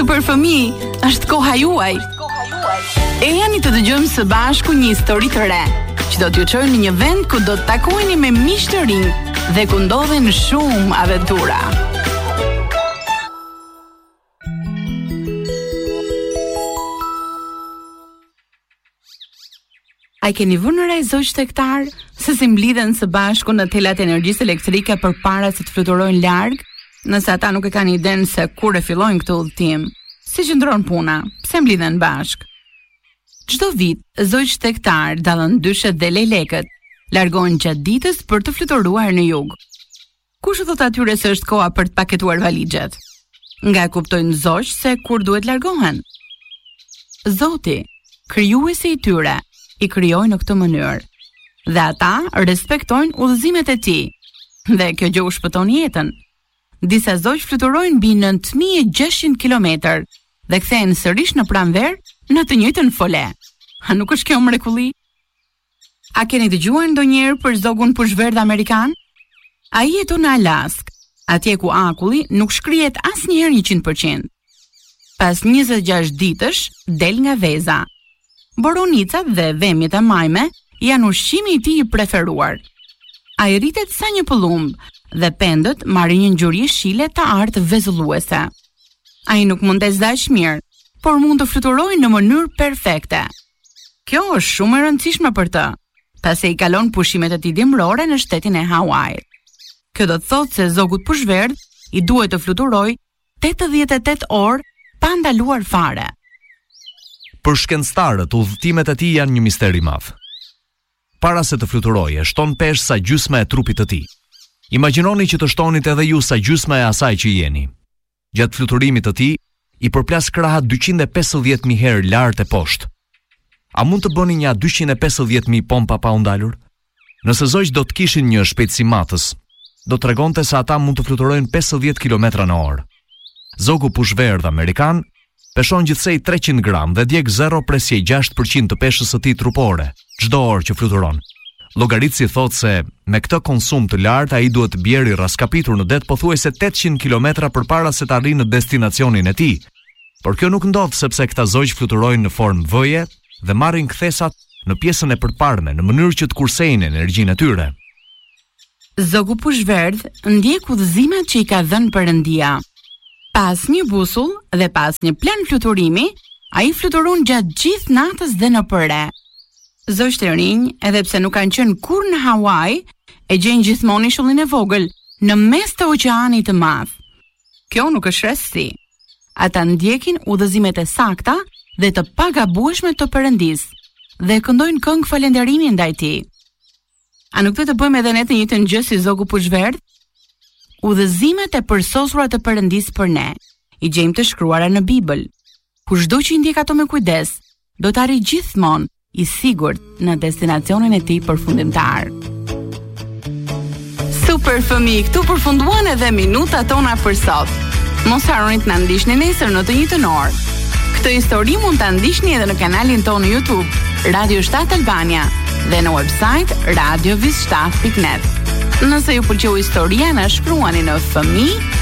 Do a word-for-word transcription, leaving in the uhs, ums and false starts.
Super fëmijë, është koha juaj. E jani të dëgjojmë së bashku një histori të re, që do t'ju çojë në një vend ku do të takoheni me miq të rinj dhe ku ndodhen shumë aventura. A i keni vënë re zoq tektar se si mblidhen së bashku në telat e energjisë elektrike përpara se të fluturojnë larg, nëse ata nuk e kanë idenë se kur e fillojnë këtë udhëtim? Si qëndron puna? Pse mblidhen bashk? Çdo vit, zoq tektar, dallën dyshet dhe lelekët largohen gjatë ditës për të fluturuar në jug. Kush u thot atyre se është koha për të paketuar valixhet? Nga e kuptojnë zoq se kur duhet largohen. Zoti, krijuesi i tyre, i krijoi në këtë mënyrë. Dhe ata respektojnë udhëzimet e tij. Dhe kjo gjë u shpëton jetën. Disa zoq fluturojnë mbi nëntë mijë e gjashtëqind kilometër dhe kthehen sërish në pranverë në të njëjtën fole. A nuk është kjo mrekulli? A keni dëgjuar ndonjëherë për zogun pushverdh amerikan? Ai jeton në Alask, atje ku akulli nuk shkrihet asnjëherë njëqind përqind. Pas njëzet e gjashtë ditësh del nga veza. Boronicat dhe dhemjet e majme janë ushqimi i tij i preferuar. Ai rritet sa një pëllumb dhe pendët marrin një ngjyrë jeshile të artë vezulluese. Ai nuk mund të zgjaj mirë, por mund të fluturojë në mënyrë perfekte. Kjo është shumë e rëndësishme për të, pasi i kalon pushimet e tij dimrore në shtetin e Hawaii. Kjo do të thotë se zogut pushverdh i duhet të fluturojë tetëdhjetë e tetë orë pa ndaluar fare. Për shkencëtarët, udhëtimet e tij janë një mister i madh. Para se të fluturojë, shton peshë sa gjysma e trupit të tij. Imagjinoni që të shtonit edhe ju sa gjysma e asaj që jeni. Gjatë fluturimit të tij, i përplas krahat dyqind e pesëdhjetë mijë herë lart e poshtë. A mund të bëni një dyqind e pesëdhjetë mijë pompa pa u ndalur? Nëse zoq do të kishin një shpejtësi matës, do tregonte se ata mund të fluturojnë pesëdhjetë kilometra në orë. Zogu pushverdh amerikan peshon gjithsej treqind gram dhe djeg zero presje gjashtë përqind të peshës së tij trupore çdo orë që fluturon. Llogaritësi thotë se me këtë konsum të lartë ai duhet të bjerë raskapitur në det pothuajse tetëqind kilometra përpara se të arrijë në destinacionin e tij. Por kjo nuk ndodh sepse këta zoq fluturojnë në formë V-je dhe marrin kthesat në pjesën e përparme në mënyrë që të kursejnë energjinë e tyre. Zogu pushverdh ndjek udhëzimet që i ka dhënë Perëndia. Pas një busull dhe pas një plan fluturimi, ai fluturon gjatë gjithë natës dhe në përre. Zoqtë të rinj, edhe pse nuk kanë qenë kur në Hawaii, e gjejnë gjithmonë ishullin e vogël në mes të oqeanit të madh. Kjo nuk është rëndësi. Ata ndjekin udhëzimet e sakta dhe të pagabueshme të Perëndisë dhe këndojnë këngë falënderimi ndaj tij. A nuk do të bëjmë edhe ne të njëjtën gjë si zogu pushverdh? Udhëzimet e përsosura të Perëndisë për ne i gjejmë të shkruara në Bibël. Kushdo që i ndjek ato me kujdes, do të arrijë gjithmonë i sigurt në destinacionin e tij përfundimtar. Super fëmijë, këtu përfunduan edhe minutat tona për sot. Mos harroni të na ndiqni nesër në të njëjtën orë. Këtë histori mund ta ndiqni edhe në kanalin tonë YouTube, Radio shtat Albania, dhe në website radio vis shtat pikë net. Nëse ju pëlqeu historia, na shkruani në fëmijë